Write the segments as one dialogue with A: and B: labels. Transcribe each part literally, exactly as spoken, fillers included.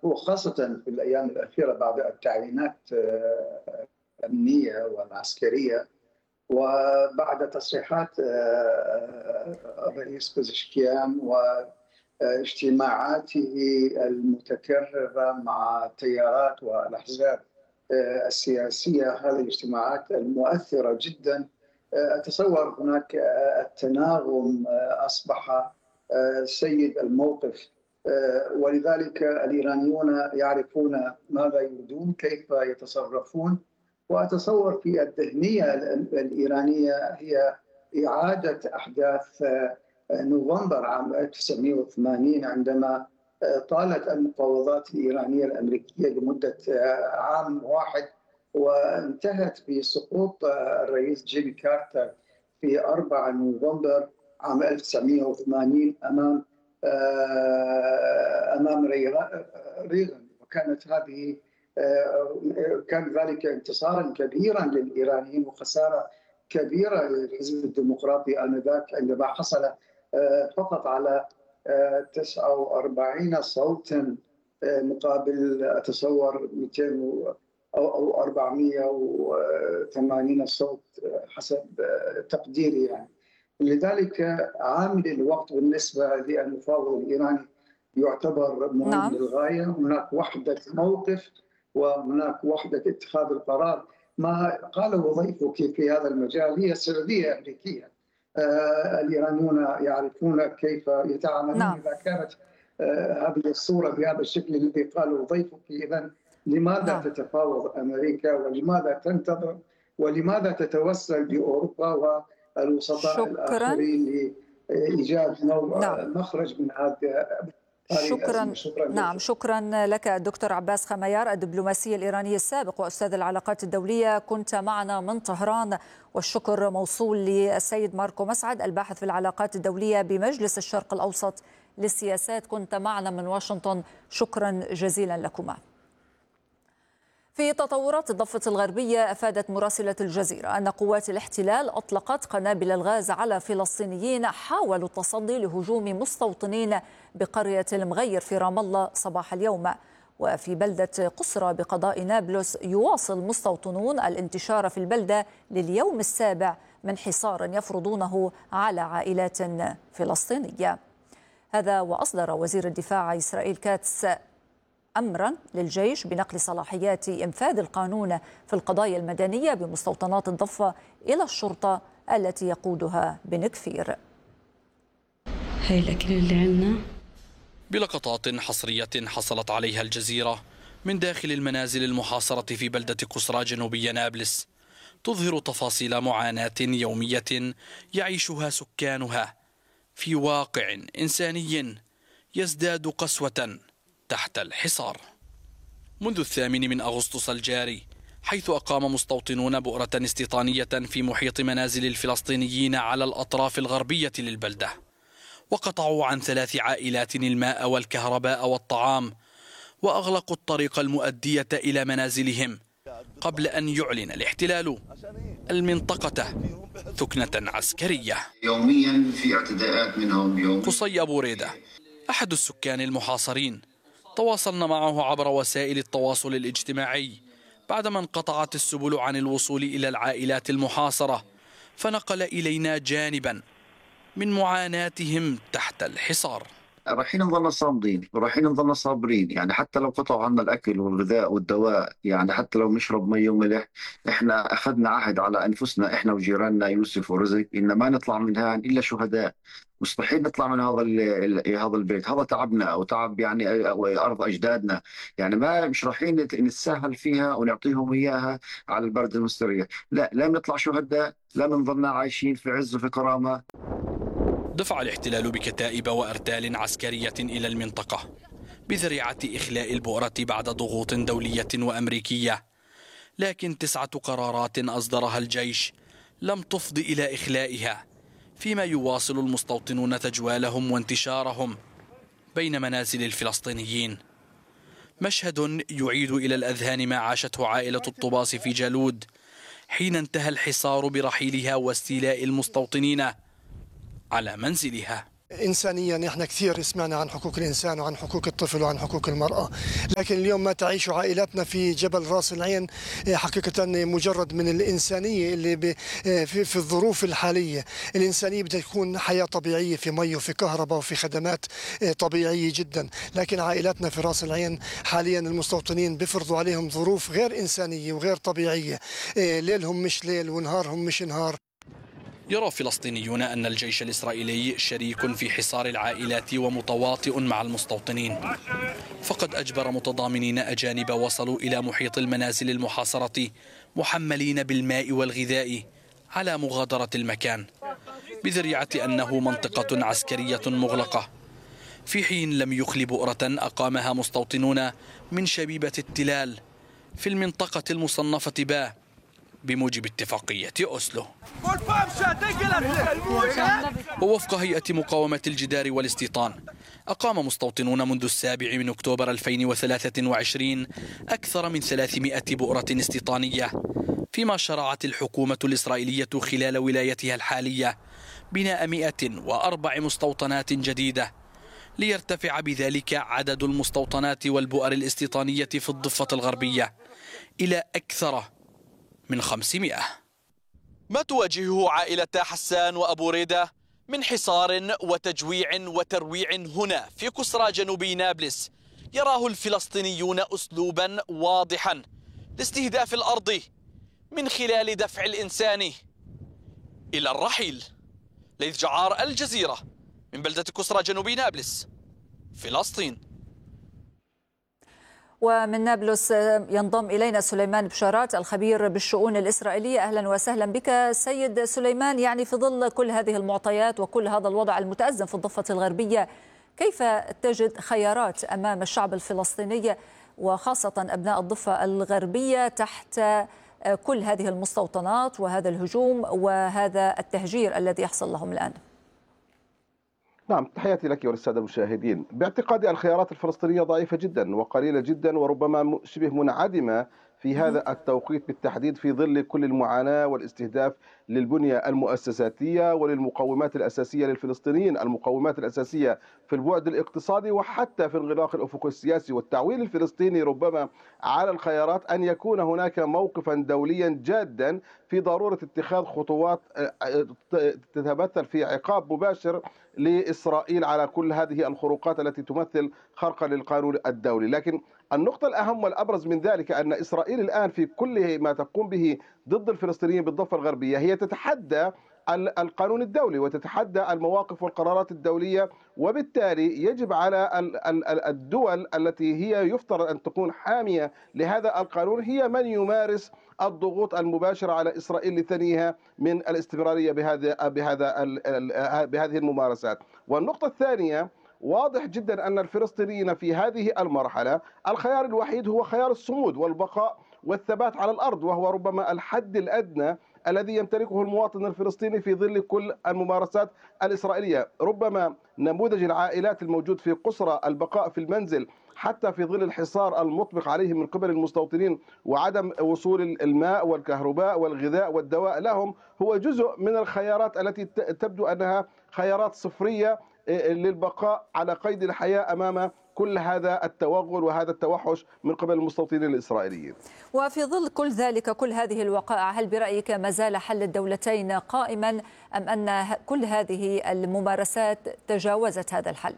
A: وخاصة في الأيام الأخيرة بعد التعيينات الأمنية والعسكرية، وبعد تصريحات الرئيس بزشكيان واجتماعاته المتكررة مع التيارات والأحزاب السياسية، هذه الاجتماعات المؤثرة جدا. أتصور هناك التناغم أصبح سيد الموقف، ولذلك الإيرانيون يعرفون ماذا يريدون، كيف يتصرفون. وأتصور في الذهنية الإيرانية هي إعادة أحداث نوفمبر عام ألف وتسعمئة وثمانين، عندما طالت المفاوضات الإيرانية الأمريكية لمدة عام واحد، وانتهت بسقوط الرئيس جيمي كارتر في أربعة نوفمبر عام ألف وتسعمئة وثمانين أمام أمام ريغان. وكانت هذه كان ذلك انتصارا كبيرا للإيرانيين وخسارة كبيرة للحزب الديمقراطي آنذاك، عندما حصل فقط على تسعة وأربعين صوتا مقابل أتصور مئتين أو أربعمئة وثمانين صوت حسب تقديري يعني. لذلك عامل الوقت بالنسبة للمفاوض الإيراني يعتبر مهم نعم. للغاية. هناك وحدة موقف وهناك وحدة اتخاذ القرار. ما قاله ضيفك في هذا المجال هي سردية أمريكية. آه الإيرانيون يعرفون كيف يتعاملون نعم. إذا كانت آه هذه الصورة بهذا الشكل الذي قاله ضيفك، إذن لماذا نعم. تتفاوض أمريكا، ولماذا تنتظر، ولماذا تتوسل بأوروبا والوسطاء الآخرين لإيجاد نعم. مخرج من هذا؟
B: شكرا. شكرا نعم شكرا لك الدكتور عباس خميار، الدبلوماسي الإيراني السابق وأستاذ العلاقات الدولية، كنت معنا من طهران. والشكر موصول للسيد ماركو مسعد، الباحث في العلاقات الدولية بمجلس الشرق الأوسط للسياسات، كنت معنا من واشنطن. شكرا جزيلا لكما. في تطورات الضفة الغربية، أفادت مراسلة الجزيرة أن قوات الاحتلال أطلقت قنابل الغاز على فلسطينيين حاولوا التصدي لهجوم مستوطنين بقرية المغير في رام الله صباح اليوم. وفي بلدة قصرى بقضاء نابلس يواصل مستوطنون الانتشار في البلدة لليوم السابع من حصار يفرضونه على عائلات فلسطينية. هذا وأصدر وزير الدفاع إسرائيل كاتس أمرا للجيش بنقل صلاحيات إنفاذ القانون في القضايا المدنية بمستوطنات الضفة إلى الشرطة التي يقودها بن كفير.
C: هاي الأكل اللي عنا.
D: بلقطات حصرية حصلت عليها الجزيرة من داخل المنازل المحاصرة في بلدة قصرى جنوبية نابلس، تظهر تفاصيل معاناة يومية يعيشها سكانها في واقع إنساني يزداد قسوة تحت الحصار. منذ الثامن من أغسطس الجاري، حيث أقام مستوطنون بؤرة استيطانية في محيط منازل الفلسطينيين على الأطراف الغربية للبلدة، وقطعوا عن ثلاث عائلات الماء والكهرباء والطعام، وأغلقوا الطريق المؤدية إلى منازلهم، قبل أن يعلن الاحتلال المنطقة ثكنة عسكرية.
E: يوميا في اعتداءات منهم. يوم
D: قصي أبو ريدة أحد السكان المحاصرين، تواصلنا معه عبر وسائل التواصل الاجتماعي بعدما انقطعت السبل عن الوصول إلى العائلات المحاصرة، فنقل إلينا جانبا من معاناتهم تحت الحصار.
E: رايحين نظلنا صامدين ورايحين نظلنا صابرين، يعني حتى لو قطعوا عنا الأكل والغذاء والدواء، يعني حتى لو نشرب مي وملح، احنا أخذنا عهد على أنفسنا احنا وجيراننا يوسف ورزق إن ما نطلع منها إلا شهداء. مستحيل نطلع من هذا هذا البيت، هذا تعبنا او تعب يعني ارض اجدادنا، يعني ما مش رايحين نتساهل فيها ونعطيهم اياها على البرد المستريح. لا، لا بنطلع شهداء، لا بنظلنا عايشين في عز وفي كرامه.
D: دفع الاحتلال بكتائب وارتال عسكريه الى المنطقه بذريعه اخلاء البؤره بعد ضغوط دوليه وامريكيه، لكن تسعه قرارات اصدرها الجيش لم تفض الى اخلائها، فيما يواصل المستوطنون تجوالهم وانتشارهم بين منازل الفلسطينيين. مشهد يعيد إلى الأذهان ما عاشته عائلة الطباس في جالود حين انتهى الحصار برحيلها واستيلاء المستوطنين على منزلها.
F: إنسانيا نحن كثير سمعنا عن حقوق الإنسان وعن حقوق الطفل وعن حقوق المرأة، لكن اليوم ما تعيش عائلاتنا في جبل راس العين حقيقة مجرد من الإنسانية اللي في, في الظروف الحالية. الإنسانية بدها تكون حياة طبيعية في مي وفي كهرباء وفي خدمات طبيعية جدا، لكن عائلاتنا في راس العين حاليا المستوطنين بيفرضوا عليهم ظروف غير إنسانية وغير طبيعية، ليلهم مش ليل ونهارهم مش نهار.
D: يرى فلسطينيون أن الجيش الإسرائيلي شريك في حصار العائلات ومتواطئ مع المستوطنين، فقد أجبر متضامنين أجانب وصلوا إلى محيط المنازل المحاصرة محملين بالماء والغذاء على مغادرة المكان بذريعة أنه منطقة عسكرية مغلقة، في حين لم يخل بؤرة أقامها مستوطنون من شبيبة التلال في المنطقة المصنفة با بموجب اتفاقية أوسلو. ووفق هيئة مقاومة الجدار والاستيطان، أقام مستوطنون منذ السابع من أكتوبر ألفين وثلاثة وعشرين أكثر من ثلاثمائة بؤرة استيطانية، فيما شرعت الحكومة الإسرائيلية خلال ولايتها الحالية بناء مئة وأربع مستوطنات جديدة، ليرتفع بذلك عدد المستوطنات والبؤر الاستيطانية في الضفة الغربية إلى أكثر من خمسمائة. ما تواجهه عائلة حسان وأبو ريدة من حصار وتجويع وترويع هنا في قصرى جنوبي نابلس يراه الفلسطينيون أسلوبا واضحا لاستهداف الأرض من خلال دفع الإنسان إلى الرحيل. ليث جعار، الجزيرة، من بلدة قصرى جنوبي نابلس، فلسطين.
B: ومن نابلس ينضم إلينا سليمان بشارات الخبير بالشؤون الإسرائيلية. أهلا وسهلا بك سيد سليمان. يعني في ظل كل هذه المعطيات وكل هذا الوضع المتأزم في الضفة الغربية، كيف تجد خيارات أمام الشعب الفلسطيني وخاصة أبناء الضفة الغربية تحت كل هذه المستوطنات وهذا الهجوم وهذا التهجير الذي يحصل لهم الآن؟
G: نعم، تحياتي لك وللسادة المشاهدين. باعتقادي الخيارات الفلسطينية ضعيفة جدا وقليلة جدا وربما شبه منعدمة في هذا التوقيت بالتحديد، في ظل كل المعاناة والاستهداف للبنية المؤسساتية وللمقومات الأساسية للفلسطينيين، المقومات الأساسية في البعد الاقتصادي وحتى في انغلاق الأفق السياسي. والتعويل الفلسطيني ربما على الخيارات أن يكون هناك موقفا دوليا جادا في ضرورة اتخاذ خطوات تتمثل في عقاب مباشر لإسرائيل على كل هذه الخروقات التي تمثل خرقا للقانون الدولي. لكن النقطة الأهم والأبرز من ذلك أن إسرائيل الآن في كل ما تقوم به ضد الفلسطينيين بالضفة الغربية هي تتحدى القانون الدولي وتتحدى المواقف والقرارات الدولية، وبالتالي يجب على الدول التي هي يفترض أن تكون حامية لهذا القانون هي من يمارس الضغوط المباشرة على إسرائيل لثنيها من الاستمرارية بهذا بهذا بهذه الممارسات. والنقطة الثانية، واضح جدا أن الفلسطينيين في هذه المرحلة الخيار الوحيد هو خيار الصمود والبقاء والثبات على الأرض، وهو ربما الحد الأدنى الذي يمتلكه المواطن الفلسطيني في ظل كل الممارسات الإسرائيلية. ربما نموذج العائلات الموجود في قصرى، البقاء في المنزل حتى في ظل الحصار المطبق عليهم من قبل المستوطنين وعدم وصول الماء والكهرباء والغذاء والدواء لهم، هو جزء من الخيارات التي تبدو أنها خيارات صفرية للبقاء على قيد الحياة أمام كل هذا التوغل وهذا التوحش من قبل المستوطنين الإسرائيليين.
B: وفي ظل كل ذلك، كل هذه الوقائع، هل برأيك ما زال حل الدولتين قائما أم أن كل هذه الممارسات تجاوزت هذا الحل؟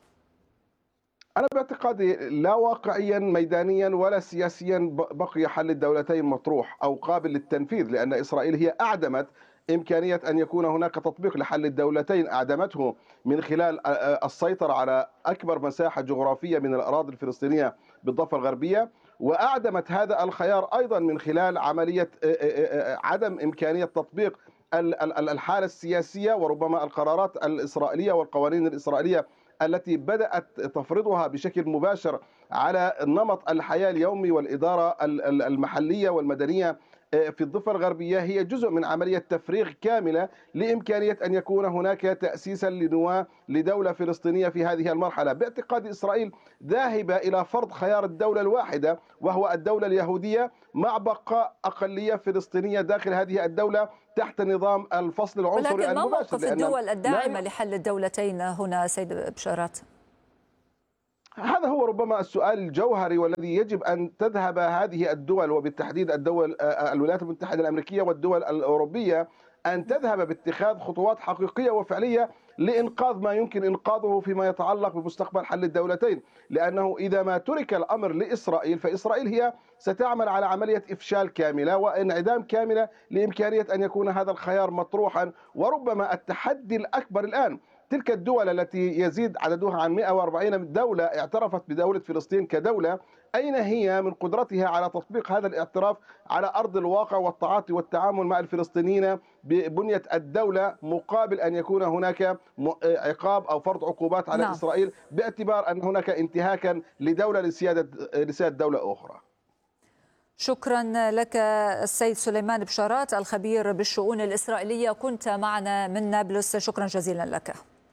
G: أنا باعتقادي لا واقعيا ميدانيا ولا سياسيا بقي حل الدولتين مطروح أو قابل للتنفيذ، لأن إسرائيل هي أعدمت إمكانية أن يكون هناك تطبيق لحل الدولتين، أعدمته من خلال السيطرة على أكبر مساحة جغرافية من الأراضي الفلسطينية بالضفة الغربية، وأعدمت هذا الخيار أيضا من خلال عملية عدم إمكانية تطبيق الحالة السياسية وربما القرارات الإسرائيلية والقوانين الإسرائيلية التي بدأت تفرضها بشكل مباشر على نمط الحياة اليومي والإدارة المحلية والمدنية في الضفة الغربية هي جزء من عملية تفريغ كاملة لإمكانية أن يكون هناك تأسيسا لنواة لدولة فلسطينية في هذه المرحلة. باعتقاد إسرائيل ذاهبة إلى فرض خيار الدولة الواحدة وهو الدولة اليهودية مع بقاء أقلية فلسطينية داخل هذه الدولة تحت نظام الفصل العنصري
B: المباشر.
G: المباشر.
B: ولكن ما موقف الدول الداعمة لحل الدولتين هنا سيد بشارات؟
G: هذا هو ربما السؤال الجوهري والذي يجب أن تذهب هذه الدول وبالتحديد الدول الولايات المتحدة الأمريكية والدول الأوروبية أن تذهب باتخاذ خطوات حقيقية وفعلية لإنقاذ ما يمكن إنقاذه فيما يتعلق بمستقبل حل الدولتين، لأنه إذا ما ترك الأمر لإسرائيل فإسرائيل هي ستعمل على عملية إفشال كاملة وانعدام كاملة لإمكانية أن يكون هذا الخيار مطروحا. وربما التحدي الأكبر الآن تلك الدول التي يزيد عددها عن مئة وأربعين دولة اعترفت بدولة فلسطين كدولة، أين هي من قدرتها على تطبيق هذا الاعتراف على أرض الواقع والتعاطي والتعامل مع الفلسطينيين ببنية الدولة مقابل أن يكون هناك عقاب أو فرض عقوبات على نعم. إسرائيل باعتبار أن هناك انتهاكا لدولة لسيادة لسيادة دولة أخرى.
B: شكرا لك السيد سليمان بشارات الخبير بالشؤون الإسرائيلية، كنت معنا من نابلس، شكرا جزيلا لك.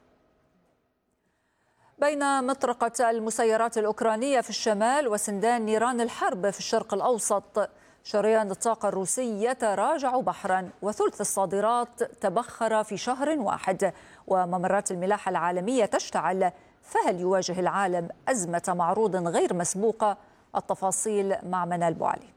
B: بين مطرقة المسيرات الأوكرانية في الشمال وسندان نيران الحرب في الشرق الأوسط، شريان الطاقة الروسي يتراجع بحرا وثلث الصادرات تبخر في شهر واحد، وممرات الملاحة العالمية تشتعل. فهل يواجه العالم أزمة معروض غير مسبوقة؟ التفاصيل مع منال بوعلي.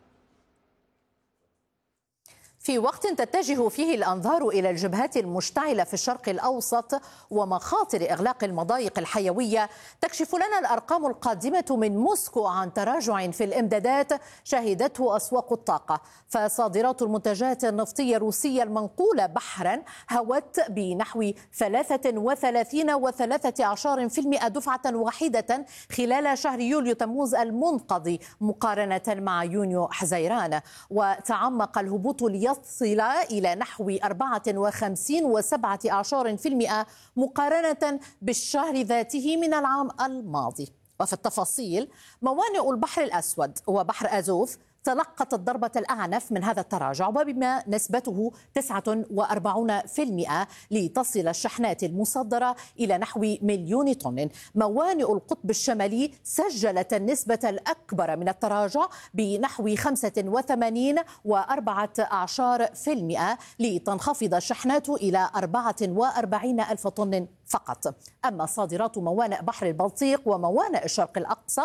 H: في وقت تتجه فيه الأنظار إلى الجبهات المشتعلة في الشرق الأوسط ومخاطر إغلاق المضايق الحيوية، تكشف لنا الأرقام القادمة من موسكو عن تراجع في الإمدادات شهدته أسواق الطاقة. فصادرات المنتجات النفطية الروسية المنقولة بحرا هوت بنحو ثلاثة وثلاثين وثلاثة عشر بالمئة دفعة واحدة خلال شهر يوليو تموز المنقضي مقارنة مع يونيو حزيران، وتعمق الهبوط ليصل إلى نحو أربعة وخمسين وسبعة عشر بالمئة مقارنة بالشهر ذاته من العام الماضي. وفي التفاصيل، موانئ البحر الأسود وبحر أزوف تلقت الضربة الأعنف من هذا التراجع وبما نسبته تسعة وأربعين بالمئة لتصل الشحنات المصدرة إلى نحو مليون طن. موانئ القطب الشمالي سجلت النسبة الأكبر من التراجع بنحو خمسة وثمانين وأربعة عشر بالمئة لتنخفض الشحنات إلى أربعة وأربعين ألف طن فقط. أما صادرات موانئ بحر البلطيق وموانئ الشرق الأقصى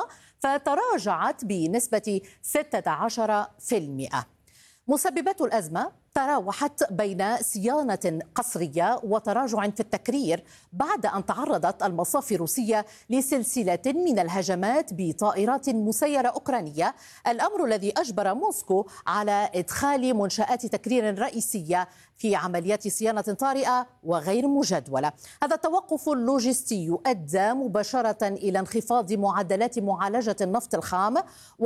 H: فتراجعت بنسبة ستة عشر بالمئة. مسببات الأزمة تراوحت بين صيانة قصرية وتراجع في التكرير بعد أن تعرضت المصافي الروسية لسلسلة من الهجمات بطائرات مسيرة أوكرانية، الأمر الذي أجبر موسكو على إدخال منشآت تكرير رئيسية في عمليات صيانة طارئة وغير مجدولة. هذا التوقف اللوجستي أدى مباشرة إلى انخفاض معدلات معالجة النفط الخام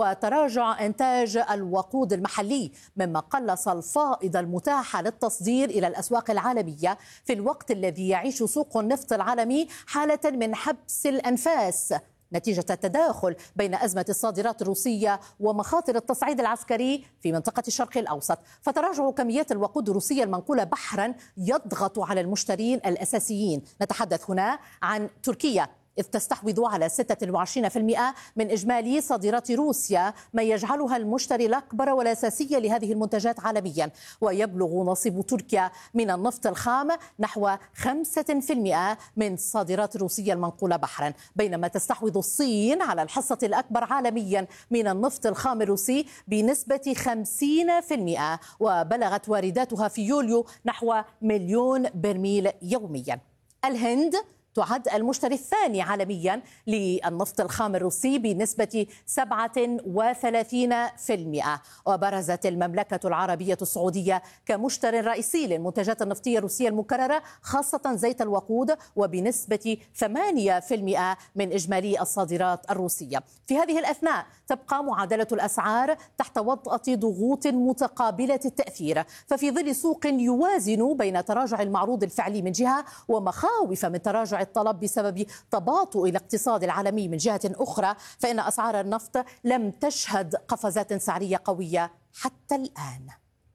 H: وتراجع إنتاج الوقود المحلي، مما قلص الفائض المتاحة للتصدير إلى الأسواق العالمية في الوقت الذي يعيش سوق النفط العالمي حالة من حبس الأنفاس نتيجة التداخل بين أزمة الصادرات الروسية ومخاطر التصعيد العسكري في منطقة الشرق الأوسط. فتراجع كميات الوقود الروسية المنقولة بحرا يضغط على المشترين الأساسيين. نتحدث هنا عن تركيا، إذ تستحوذ على ستة وعشرين بالمئة من إجمالي صادرات روسيا، ما يجعلها المشتري الأكبر والأساسي لهذه المنتجات عالميا. ويبلغ نصيب تركيا من النفط الخام نحو خمسة بالمئة من الصادرات الروسية المنقولة بحرا، بينما تستحوذ الصين على الحصة الأكبر عالميا من النفط الخام الروسي بنسبة خمسين بالمئة، وبلغت وارداتها في يوليو نحو مليون برميل يوميا. الهند تعد المشتري الثاني عالميا للنفط الخام الروسي بنسبة سبعة وثلاثين بالمئة، وبرزت المملكة العربية السعودية كمشتري رئيسي للمنتجات النفطية الروسية المكررة خاصة زيت الوقود وبنسبة ثمانية بالمئة من إجمالي الصادرات الروسية. في هذه الأثناء تبقى معادلة الأسعار تحت وطأة ضغوط متقابلة التأثير، ففي ظل سوق يوازن بين تراجع المعروض الفعلي من جهة ومخاوف من تراجع الطلب بسبب تباطؤ الاقتصاد العالمي من جهة أخرى، فإن أسعار النفط لم تشهد قفزات سعرية قوية حتى الآن.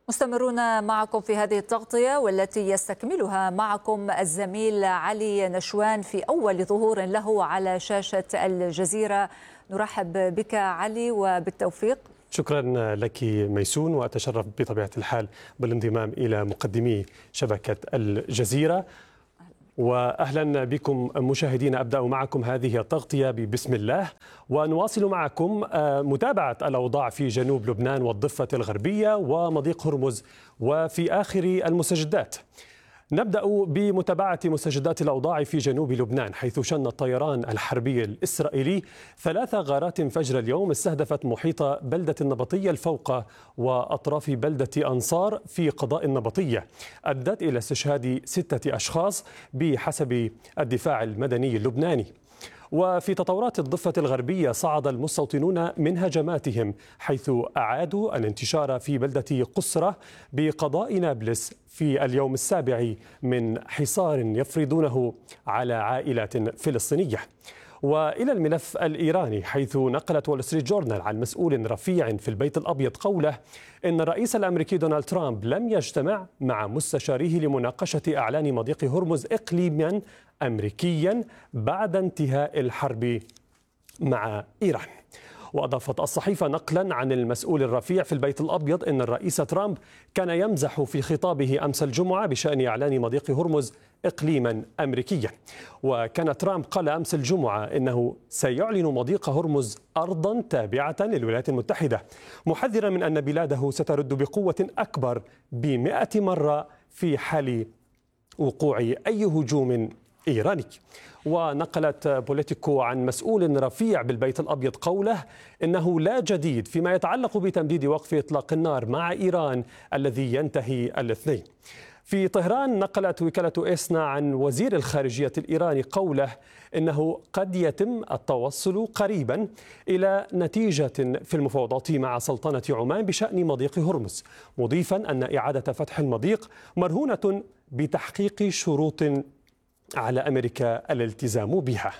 B: مستمرون معكم في هذه التغطية والتي يستكملها معكم الزميل علي نشوان في أول ظهور له على شاشة الجزيرة. نرحب بك علي وبالتوفيق.
I: شكرا لك ميسون، وأتشرف بطبيعة الحال بالانضمام إلى مقدمي شبكة الجزيرة. وأهلا بكم مشاهدينا. أبدأ معكم هذه التغطية ببسم الله، ونواصل معكم متابعة الأوضاع في جنوب لبنان والضفة الغربية ومضيق هرمز وفي آخر المستجدات. نبدأ بمتابعة مستجدات الأوضاع في جنوب لبنان، حيث شن الطيران الحربي الإسرائيلي ثلاث غارات فجر اليوم استهدفت محيط بلدة النبطية الفوقة وأطراف بلدة أنصار في قضاء النبطية، أدت إلى استشهاد ستة أشخاص بحسب الدفاع المدني اللبناني. وفي تطورات الضفة الغربية صعد المستوطنون من هجماتهم، حيث أعادوا الانتشار في بلدة قصرة بقضاء نابلس في اليوم السابع من حصار يفرضونه على عائلات فلسطينية. وإلى الملف الإيراني، حيث نقلت وول ستريت جورنال عن مسؤول رفيع في البيت الأبيض قوله إن الرئيس الأمريكي دونالد ترامب لم يجتمع مع مستشاريه لمناقشة إعلان مضيق هرمز إقليما أمريكيا بعد انتهاء الحرب مع إيران. وأضافت الصحيفة نقلا عن المسؤول الرفيع في البيت الأبيض إن الرئيس ترامب كان يمزح في خطابه أمس الجمعة بشأن إعلان مضيق هرمز إقليما أمريكيا. وكان ترامب قال أمس الجمعة إنه سيعلن مضيق هرمز أرضا تابعة للولايات المتحدة، محذرا من أن بلاده سترد بقوة أكبر بمئة مرة في حال وقوع أي هجوم إيراني. ونقلت بوليتيكو عن مسؤول رفيع بالبيت الأبيض قوله إنه لا جديد فيما يتعلق بتمديد وقف إطلاق النار مع إيران الذي ينتهي الاثنين. في طهران نقلت وكالة إسنا عن وزير الخارجية الإيراني قوله إنه قد يتم التوصل قريبا إلى نتيجة في المفاوضات مع سلطنة عمان بشأن مضيق هرمز، مضيفا أن إعادة فتح المضيق مرهونة بتحقيق شروط على أمريكا الالتزام بها.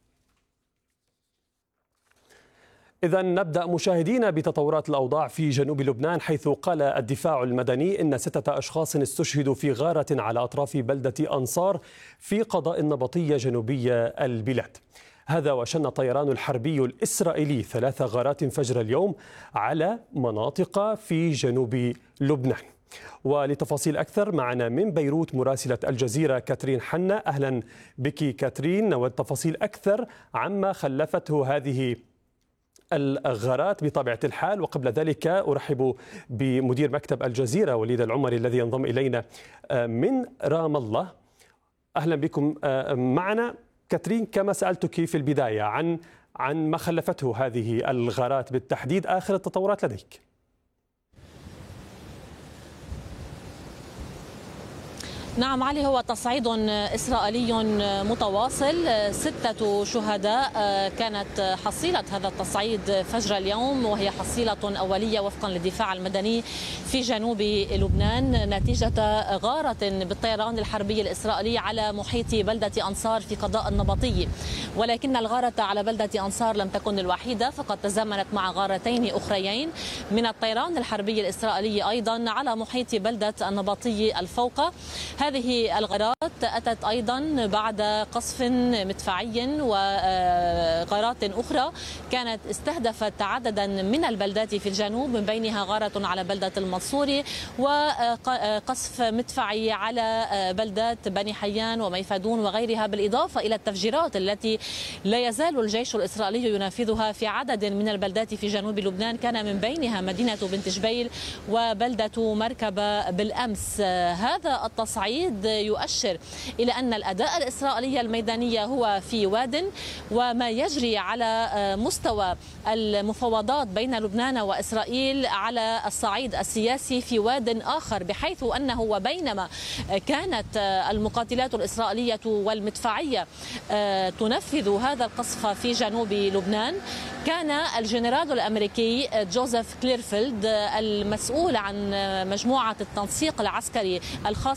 I: إذن نبدأ مشاهدينا بتطورات الأوضاع في جنوب لبنان، حيث قال الدفاع المدني إن ستة أشخاص استشهدوا في غارة على أطراف بلدة أنصار في قضاء النبطية جنوبي البلاد. هذا وشن الطيران الحربي الإسرائيلي ثلاث غارات فجر اليوم على مناطق في جنوب لبنان. ولتفاصيل أكثر معنا من بيروت مراسلة الجزيرة كاترين حنة. أهلا بك كاترين، والتفاصيل أكثر عما خلفته هذه الغارات بطبيعة الحال. وقبل ذلك أرحب بمدير مكتب الجزيرة وليد العمري الذي ينضم إلينا من رام الله. أهلا بكم معنا كاترين. كما سألتك في البداية عن عن ما خلفته هذه الغارات بالتحديد، آخر التطورات لديك.
J: نعم علي، هو تصعيد إسرائيلي متواصل. ستة شهداء كانت حصيلة هذا التصعيد فجر اليوم، وهي حصيلة أولية وفقا للدفاع المدني في جنوب لبنان نتيجة غارة بالطيران الحربي الإسرائيلي على محيط بلدة أنصار في قضاء النبطي. ولكن الغارة على بلدة أنصار لم تكن الوحيدة، فقد تزامنت مع غارتين أخريين من الطيران الحربي الإسرائيلي أيضا على محيط بلدة النبطي الفوقة. هذه الغارات أتت أيضا بعد قصف مدفعي وغارات أخرى كانت استهدفت عددا من البلدات في الجنوب، من بينها غارة على بلدة المنصوري وقصف مدفعي على بلدات بني حيان وميفادون وغيرها، بالإضافة إلى التفجيرات التي لا يزال الجيش الإسرائيلي ينفذها في عدد من البلدات في جنوب لبنان، كان من بينها مدينة بنت جبيل وبلدة مركبة بالأمس. هذا التصعيد يؤشر إلى أن الأداء الإسرائيلي الميداني هو في واد، وما يجري على مستوى المفاوضات بين لبنان وإسرائيل على الصعيد السياسي في واد آخر، بحيث أنه وبينما كانت المقاتلات الإسرائيلية والمدفعية تنفذ هذا القصف في جنوب لبنان، كان الجنرال الأمريكي جوزيف كليرفيلد المسؤول عن مجموعة التنسيق العسكري الخاصة بلبنان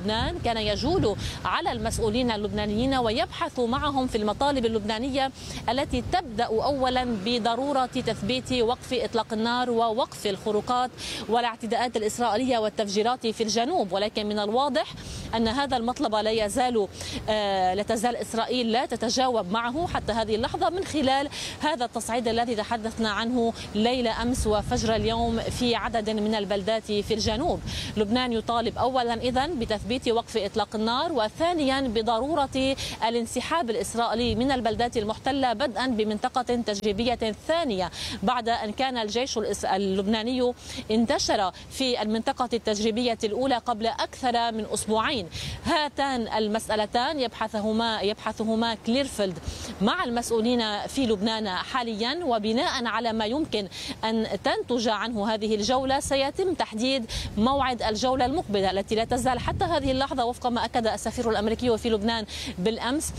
J: لبنان كان يجول على المسؤولين اللبنانيين ويبحث معهم في المطالب اللبنانية التي تبدأ أولا بضرورة تثبيت وقف إطلاق النار ووقف الخروقات والاعتداءات الإسرائيلية والتفجيرات في الجنوب. ولكن من الواضح أن هذا المطلب لا يزال آه لا تزال إسرائيل لا تتجاوب معه حتى هذه اللحظة من خلال هذا التصعيد الذي تحدثنا عنه ليلة أمس وفجر اليوم في عدد من البلدات في الجنوب. لبنان يطالب أولا إذن بتثبيت وقف إطلاق النار، وثانيا بضرورة الانسحاب الإسرائيلي من البلدات المحتلة بدءا بمنطقة تجريبية ثانية بعد أن كان الجيش اللبناني انتشر في المنطقة التجريبية الأولى قبل أكثر من أسبوعين. هاتان المسألتان يبحثهما يبحثهما كليرفيلد مع المسؤولين في لبنان حاليا، وبناء على ما يمكن أن تنتج عنه هذه الجولة سيتم تحديد موعد الجولة المقبلة التي لا تزال حتى هذه اللحظة وفق ما أكد السفير الأمريكي في لبنان بالأمس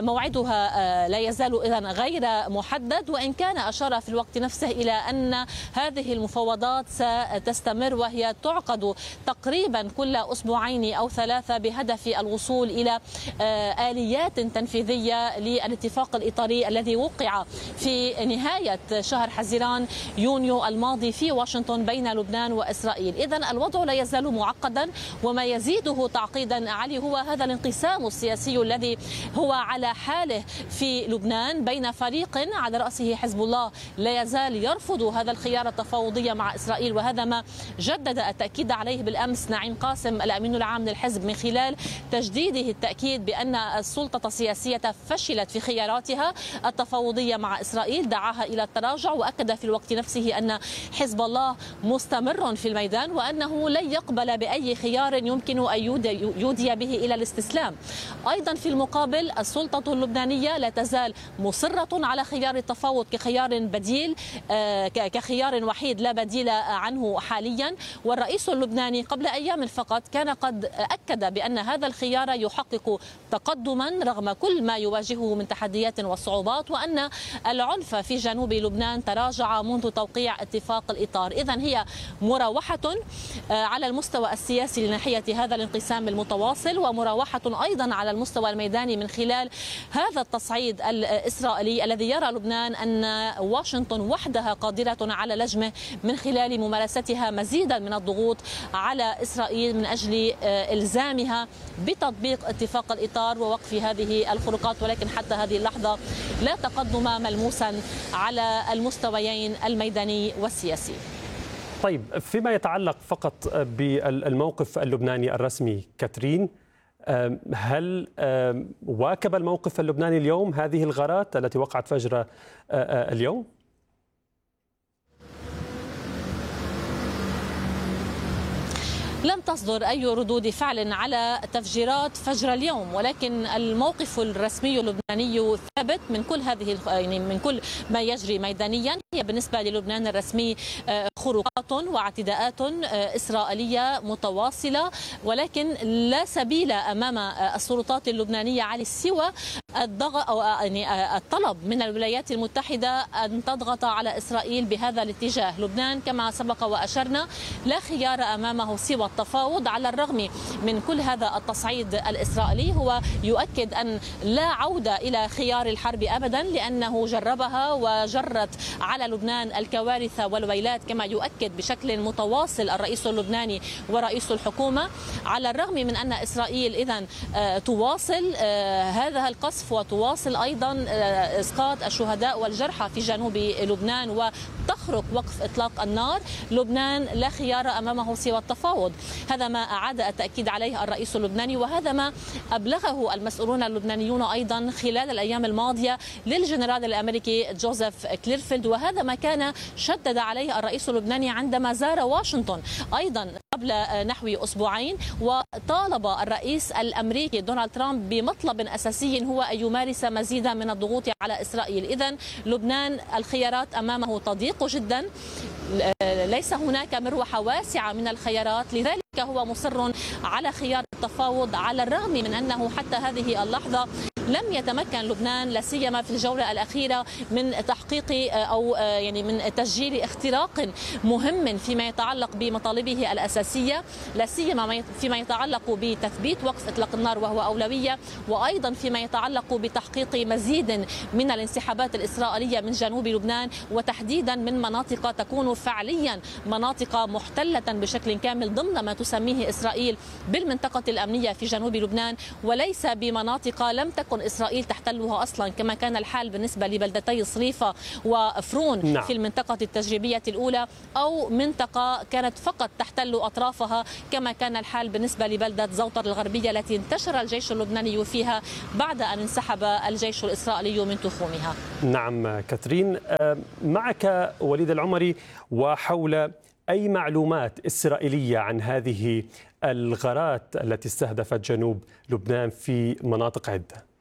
J: موعدها لا يزال إذن غير محدد، وإن كان أشار في الوقت نفسه إلى أن هذه المفاوضات ستستمر وهي تعقد تقريبا كل أسبوعين أو ثلاثة بهدف الوصول إلى آليات تنفيذية للاتفاق الإطاري الذي وقع في نهاية شهر حزيران يونيو الماضي في واشنطن بين لبنان وإسرائيل. إذن الوضع لا يزال معقدا، وما يزيده تعقيدا علي هو هذا الانقسام السياسي الذي هو على حاله في لبنان بين فريق على رأسه حزب الله لا يزال يرفض هذا الخيار التفاوضي مع إسرائيل، وهذا ما جدد التأكيد عليه بالأمس نعيم قاسم الأمين العام للحزب من خلال تجديده التأكيد بأن السلطة السياسية فشلت في خياراتها التفاوضية مع إسرائيل، دعاها إلى التراجع، وأكد في الوقت نفسه أن حزب الله مستمر في الميدان وأنه لن يقبل بأي خيار يمكن أن يودي به إلى الاستسلام. أيضا في المقابل السلطة اللبنانية لا تزال مصرة على خيار التفاوض كخيار بديل كخيار وحيد لا بديل عنه حاليا، والرئيس اللبناني قبل أيام فقط كان قد أكد بأن هذا الخيار يحقق تقدما رغم كل ما يواجهه من تحديات وصعوبات، وأن العنف في جنوب لبنان تراجع منذ توقيع اتفاق الإطار. إذن هي مراوحة على المستوى السياسي لناحية هذا الانقسام المتواصل، ومراوحة أيضا على المستوى الميداني من خلال هذا التصعيد الإسرائيلي الذي يرى لبنان أن واشنطن وحدها قادرة على لجمه من خلال ممارستها مزيدا من الضغوط على إسرائيل من أجل إلزامها بتطبيق اتفاق الإطار ووقف هذه الخروقات. ولكن حتى هذه اللحظة لا تقدم ملموسا على المستويين الميداني والسياسي.
I: طيب، فيما يتعلق فقط بالموقف اللبناني الرسمي كاترين، هل واكب الموقف اللبناني اليوم هذه الغارات التي وقعت فجر اليوم؟
J: لم تصدر أي ردود فعل على تفجيرات فجر اليوم، ولكن الموقف الرسمي اللبناني ثابت من كل هذه يعني من كل ما يجري ميدانيا. هي بالنسبة للبنان الرسمي خروقات واعتداءات إسرائيلية متواصلة، ولكن لا سبيل أمام السلطات اللبنانية على سوى الضغط أو يعني الطلب من الولايات المتحدة أن تضغط على إسرائيل بهذا الاتجاه. لبنان كما سبق وأشرنا لا خيار أمامه سوى التفاوض، على الرغم من كل هذا التصعيد الإسرائيلي هو يؤكد أن لا عودة إلى خيار الحرب أبدا، لأنه جربها وجرت على لبنان الكوارث والويلات كما يؤكد بشكل متواصل الرئيس اللبناني ورئيس الحكومة، على الرغم من أن إسرائيل إذن تواصل هذا القصف وتواصل أيضا إسقاط الشهداء والجرحى في جنوب لبنان وتخرق وقف إطلاق النار. لبنان لا خيار أمامه سوى التفاوض. هذا ما أعاد التأكيد عليه الرئيس اللبناني، وهذا ما أبلغه المسؤولون اللبنانيون أيضا خلال الأيام الماضية للجنرال الأمريكي جوزيف كليرفيلد، وهذا ما كان شدد عليه الرئيس اللبناني عندما زار واشنطن أيضا قبل نحو أسبوعين، وطالب الرئيس الأمريكي دونالد ترامب بمطلب أساسي هو أن يمارس مزيدا من الضغوط على إسرائيل. إذن لبنان الخيارات أمامه تضيق جدا، ليس هناك مروحة واسعة من الخيارات، لذلك ذلك هو مصر على خيار التفاوض، على الرغم من أنه حتى هذه اللحظة لم يتمكن لبنان لا سيما في الجولة الأخيرة من تحقيق أو يعني من تسجيل اختراق مهم فيما يتعلق بمطالبه الأساسية، لا سيما فيما يتعلق بتثبيت وقف إطلاق النار وهو أولوية، وأيضا فيما يتعلق بتحقيق مزيد من الانسحابات الإسرائيلية من جنوب لبنان، وتحديدا من مناطق تكون فعليا مناطق محتلة بشكل كامل ضمن ما تسميه إسرائيل بالمنطقة الأمنية في جنوب لبنان، وليس بمناطق لم تكن إسرائيل تحتلها أصلا كما كان الحال بالنسبة لبلدتي صريفة وفرون نعم. في المنطقة التجريبية الأولى، أو منطقة كانت فقط تحتل أطرافها كما كان الحال بالنسبة لبلدة زوطر الغربية التي انتشر الجيش اللبناني فيها بعد أن انسحب الجيش الإسرائيلي من تخومها.
I: نعم كاترين، معك وليد العمري، وحول أي معلومات إسرائيلية عن هذه الغارات التي استهدفت جنوب لبنان في مناطق عدة؟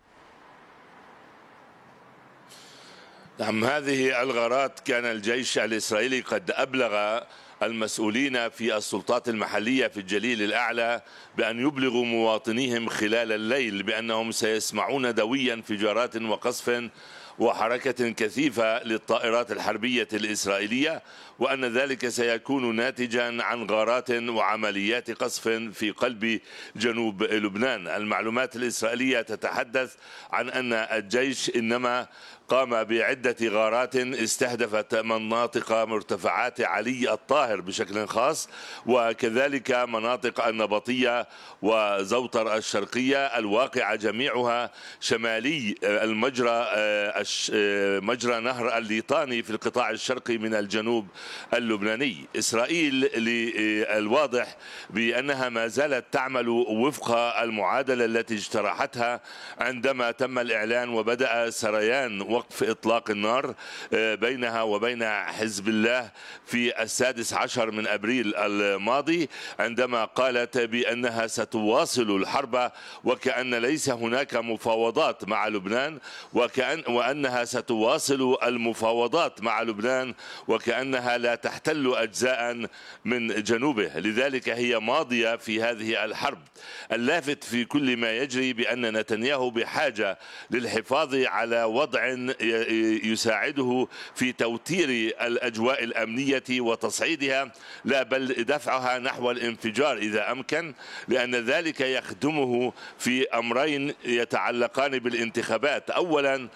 K: نعم، هذه الغارات كان الجيش الإسرائيلي قد أبلغ المسؤولين في السلطات المحلية في الجليل الأعلى بأن يبلغوا مواطنيهم خلال الليل بأنهم سيسمعون دويا انفجارات وقصف وحركة كثيفة للطائرات الحربية الإسرائيلية، وأن ذلك سيكون ناتجا عن غارات وعمليات قصف في قلب جنوب لبنان. المعلومات الإسرائيلية تتحدث عن أن الجيش إنما قام بعدة غارات استهدفت مناطق مرتفعات علي الطاهر بشكل خاص، وكذلك مناطق النبطية وزوطر الشرقية الواقعة جميعها شمالي المجرى مجرى نهر الليطاني في القطاع الشرقي من الجنوب اللبناني. إسرائيل للواضح بأنها ما زالت تعمل وفق المعادلة التي اجترحتها عندما تم الإعلان وبدأ سريان وقف إطلاق النار بينها وبين حزب الله في السادس عشر من أبريل الماضي، عندما قالت بأنها ستواصل الحرب وكأن ليس هناك مفاوضات مع لبنان، وكأن وأنها ستواصل المفاوضات مع لبنان وكأنها لا تحتل أجزاء من جنوبه. لذلك هي ماضية في هذه الحرب. اللافت في كل ما يجري بأن نتنياهو بحاجة للحفاظ على وضع يساعده في توتير الأجواء الأمنية وتصعيدها، لا بل دفعها نحو الانفجار إذا أمكن، لأن ذلك يخدمه في أمرين يتعلقان بالانتخابات. أولا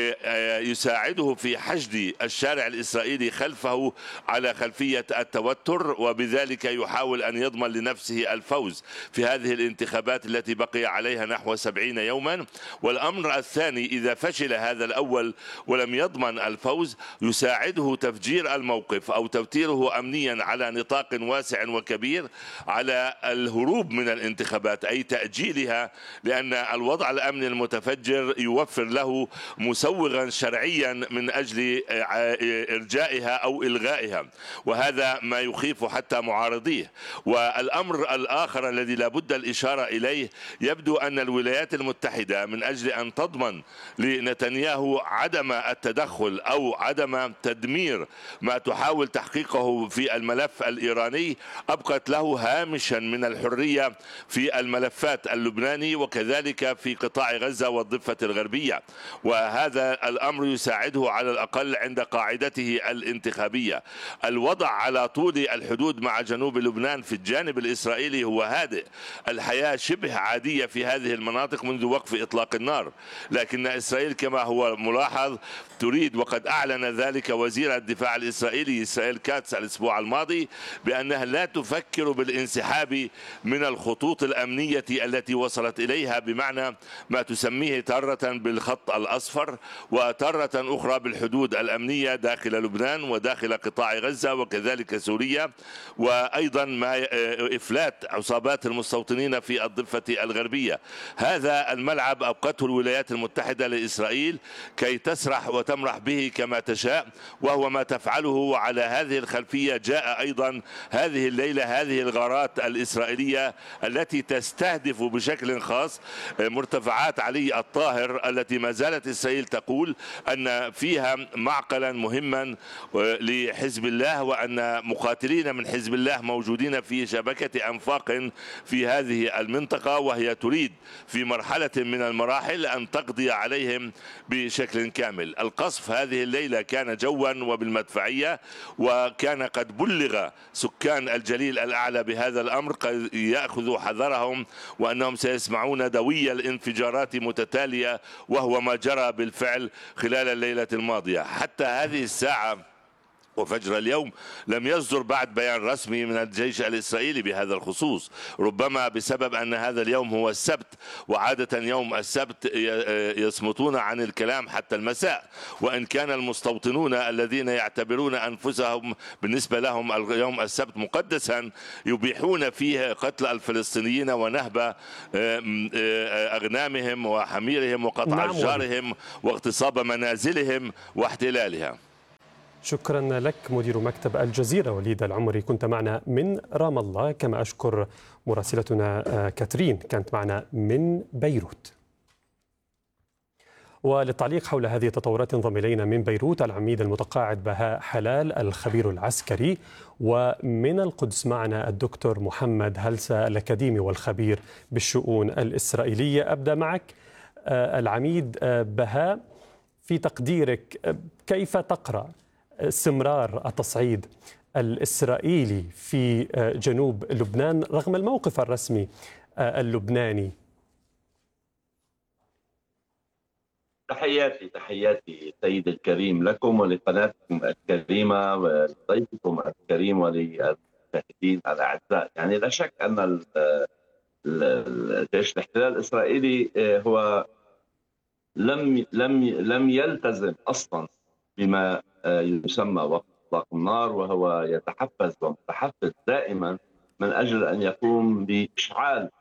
K: يساعده في حشد الشارع الإسرائيلي خلفه على خلفية التوتر، وبذلك يحاول أن يضمن لنفسه الفوز في هذه الانتخابات التي بقي عليها نحو سبعين يوما. والأمر الثاني إذا فشل هذا الأول ولم يضمن الفوز يساعده تفجير الموقف أو توتيره أمنيا على نطاق واسع وكبير على الهروب من الانتخابات، أي تأجيلها، لأن الوضع الأمني المتفجر يوفر له مسوغا شرعيا من أجل إرجائها أو إلغائها، وهذا ما يخيف حتى معارضيه. والأمر الآخر الذي لا بد الإشارة إليه، يبدو أن الولايات المتحدة من أجل أن تضمن لنتنياهو عدم التدخل أو عدم تدمير ما تحاول تحقيقه في الملف الإيراني، أبقت له هامشا من الحرية في الملفات اللبناني وكذلك في قطاع غزة والضفة الغربية، وهذا الأمر يساعده على الأقل عند قاعدته الانتخابية. الوضع على طول الحدود مع جنوب لبنان في الجانب الإسرائيلي هو هادئ، الحياة شبه عادية في هذه المناطق منذ وقف إطلاق النار، لكن إسرائيل كما هو ملاحظ تريد، وقد أعلن ذلك وزير الدفاع الإسرائيلي إسرائيل كاتس الأسبوع الماضي، بأنها لا تفكر بالانسحاب من الخطوط الأمنية التي وصلت إليها، بمعنى ما تسميه تارة بالخط الأصفر وتارة أخرى بالحدود الأمنية داخل لبنان وداخل قطاع غزة وكذلك سوريا، وأيضا ما إفلات عصابات المستوطنين في الضفة الغربية. هذا الملعب أبقته الولايات المتحدة لإسرائيل كي تسرح وتمرح به كما تشاء، وهو ما تفعله. وعلى هذه الخلفية جاء أيضا هذه الليلة هذه الغارات الإسرائيلية التي تستهدف بشكل خاص مرتفعات علي الطاهر، التي ما زالت إسرائيل تقول أن فيها معقلا مهما لحزب الله، وأن مقاتلين من حزب الله موجودين في شبكة أنفاق في هذه المنطقة، وهي تريد في مرحلة من المراحل أن تقضي عليهم بشكل كامل. القصف هذه الليلة كان جوا وبالمدفعية، وكان قد بلغ سكان الجليل الأعلى بهذا الأمر، قد يأخذوا حذرهم وأنهم سيسمعون دوي الانفجارات متتالية، وهو ما جرى بالفعل خلال الليلة الماضية. حتى هذه الساعة وفجر اليوم لم يصدر بعد بيان رسمي من الجيش الإسرائيلي بهذا الخصوص، ربما بسبب أن هذا اليوم هو السبت، وعادة يوم السبت يصمتون عن الكلام حتى المساء، وإن كان المستوطنون الذين يعتبرون أنفسهم بالنسبة لهم اليوم السبت مقدسا يبيحون فيه قتل الفلسطينيين ونهب أغنامهم وحميرهم وقطع أشجارهم واغتصاب منازلهم واحتلالها.
I: شكرا لك مدير مكتب الجزيرة وليد العمري، كنت معنا من رام الله، كما أشكر مراسلتنا كاترين كانت معنا من بيروت. وللتعليق حول هذه التطورات انضم إلينا من بيروت العميد المتقاعد بهاء حلال الخبير العسكري، ومن القدس معنا الدكتور محمد هلسة الأكاديمي والخبير بالشؤون الإسرائيلية. أبدأ معك العميد بهاء، في تقديرك كيف تقرأ استمرار التصعيد الإسرائيلي في جنوب لبنان رغم الموقف الرسمي اللبناني؟
L: تحياتي تحياتي سيد الكريم لكم ولقناتكم الكريمة ولضيفكم الكريم وللمشاهدين الأعزاء. يعني لا شك أن الجيش الاحتلال الإسرائيلي هو لم لم لم يلتزم أصلا بما يسمى وقت إطلاق النار، وهو يتحفز ومتحفز دائما من أجل أن يقوم بإشعال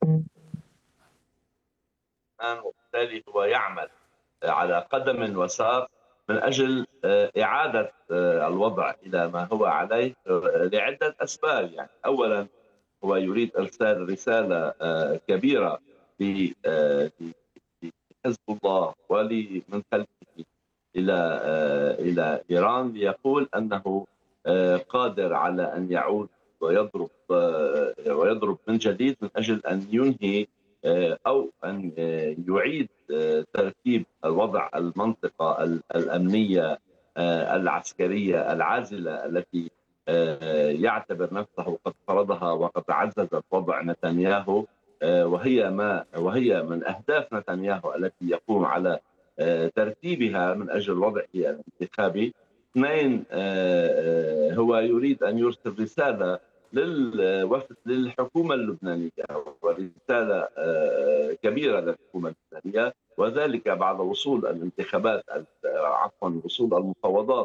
L: وبالتالي هو يعمل على قدم وساق من أجل إعادة الوضع إلى ما هو عليه لعدة أسباب. يعني أولا هو يريد إرسال رسالة كبيرة لحزب الله ولمن خلفه إلى إلى إيران، ليقول أنه قادر على أن يعود ويضرب ويضرب من جديد من أجل أن ينهي أو أن يعيد ترتيب الوضع المنطقة الأمنية العسكرية العازلة التي يعتبر نفسه قد فرضها وقد عززت وضع نتنياهو، وهي ما وهي من أهداف نتنياهو التي يقوم على ترتيبها من أجل وضعه الانتخابي. اثنين، هو يريد أن يرسل رسالة للوفد للحكومة اللبنانية ورسالة كبيرة للحكومة اللبنانية، وذلك بعد وصول الانتخابات عفوا وصول المفاوضات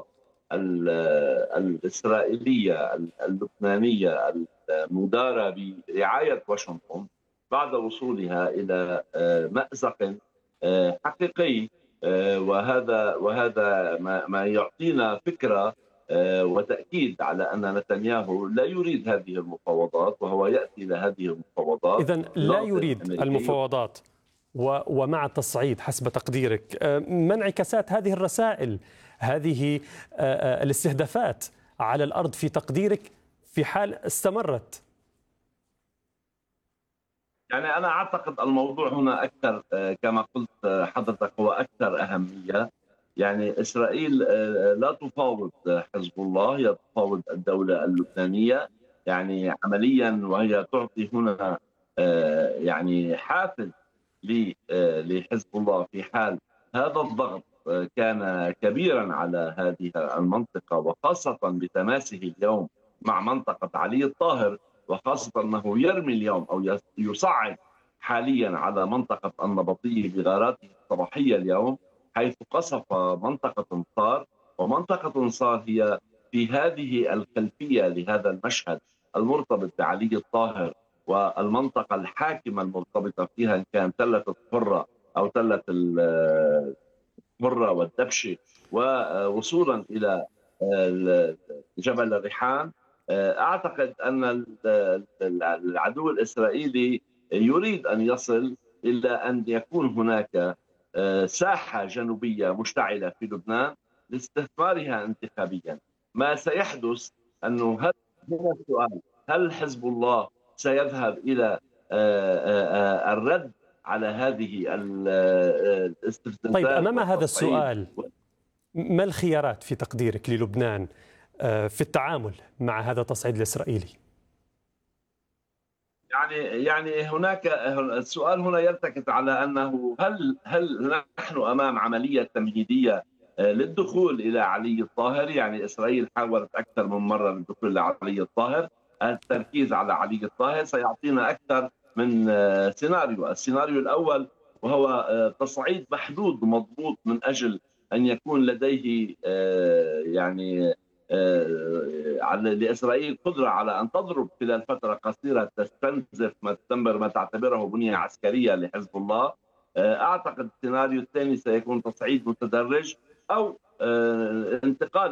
L: الإسرائيلية اللبنانية المدارة برعاية واشنطن بعد وصولها إلى مأزق حقيقي، وهذا وهذا ما يعطينا فكرة وتأكيد على أن نتنياهو لا يريد هذه المفاوضات، وهو يأتي لهذه المفاوضات.
I: إذن لا يريد المفاوضات ومع التصعيد حسب تقديرك، ما انعكاسات هذه الرسائل، هذه الاستهدافات على الأرض في تقديرك في حال استمرت؟
L: يعني أنا أعتقد الموضوع هنا أكثر كما قلت حضرتك هو أكثر أهمية. يعني إسرائيل لا تفاوض حزب الله، هي تفاوض الدولة اللبنانية يعني عمليا، وهي تعطي هنا يعني حافز لحزب الله في حال هذا الضغط كان كبيرا على هذه المنطقة، وخاصة بتماسه اليوم مع منطقة علي الطاهر، وخاصة أنه يرمي اليوم أو يصعد حاليا على منطقة النبطية بغاراته الصباحية اليوم، حيث قصف منطقة انصار. ومنطقة انصار هي في هذه الخلفية لهذا المشهد المرتبط بعلي الطاهر، والمنطقة الحاكمة المرتبطة فيها إن كان تلة الحرة أو تلة مرة والدبشة ووصولا إلى جبل الريحان، أعتقد أن العدو الإسرائيلي يريد أن يصل إلى أن يكون هناك ساحة جنوبية مشتعلة في لبنان لاستثمارها انتخابيا. ما سيحدث أنه هل هنا السؤال، هل حزب الله سيذهب إلى الرد على هذه الاستفزازات؟
I: طيب، أمام هذا السؤال ما الخيارات في تقديرك للبنان في التعامل مع هذا التصعيد الإسرائيلي؟
L: يعني يعني هناك السؤال هنا يرتكز على أنه هل هل نحن أمام عملية تمهيدية للدخول إلى علي الطاهر؟ يعني إسرائيل حاولت أكثر من مرة للدخول إلى علي الطاهر. التركيز على علي الطاهر سيعطينا أكثر من سيناريو. السيناريو الأول وهو تصعيد محدود ومضبوط من أجل أن يكون لديه يعني لإسرائيل قدرة على أن تضرب خلال فترة قصيرة تستنزف ما تدمر ما تعتبره بنية عسكرية لحزب الله. أعتقد السيناريو الثاني سيكون تصعيد متدرج أو انتقال